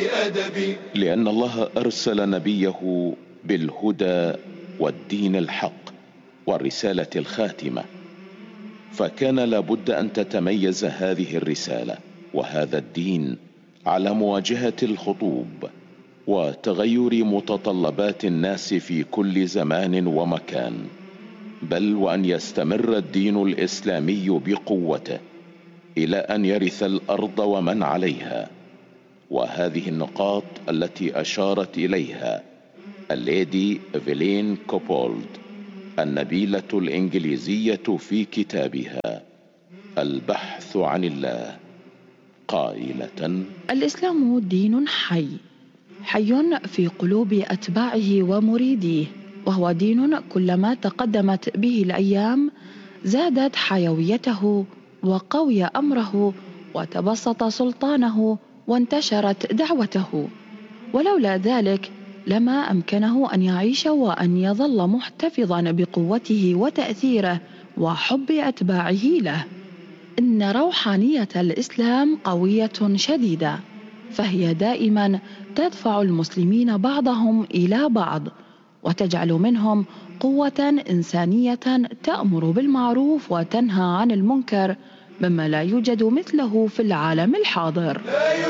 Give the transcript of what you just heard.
لأن الله أرسل نبيه بالهدى والدين الحق والرسالة الخاتمة، فكان لابد أن تتميز هذه الرسالة وهذا الدين على مواجهة الخطوب وتغير متطلبات الناس في كل زمان ومكان، بل وأن يستمر الدين الإسلامي بقوته إلى أن يرث الأرض ومن عليها. وهذه النقاط التي أشارت إليها الليدي إيفلين كوبولد النبيلة الإنجليزية في كتابها البحث عن الله، قائلة: الإسلام دين حي في قلوب أتباعه ومريديه، وهو دين كلما تقدمت به الأيام زادت حيويته وقوي أمره وتبسط سلطانه وانتشرت دعوته، ولولا ذلك لما أمكنه أن يعيش وأن يظل محتفظا بقوته وتأثيره وحب أتباعه له. إن روحانية الإسلام قوية شديدة، فهي دائما تدفع المسلمين بعضهم إلى بعض وتجعل منهم قوة إنسانية تأمر بالمعروف وتنهى عن المنكر، مما لا يوجد مثله في العالم الحاضر.